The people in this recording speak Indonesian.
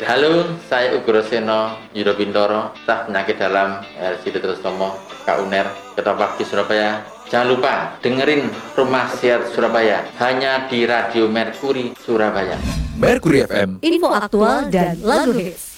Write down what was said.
Halo, saya Ugroseno Yudo Bintoro, staf penyakit dalam RSUD Trustomo, KUNER, Ketua Pakti Surabaya. Jangan lupa dengerin Rumah Sehat Surabaya hanya di Radio Merkuri Surabaya. Merkuri FM. Info aktual dan lagu hits.